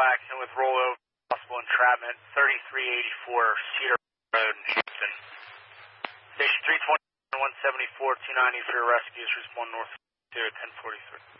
accident with rollover, possible entrapment, 3384 Cedar Road in Houston. Station 320, 174, 290 for your rescues, respond north to 1043.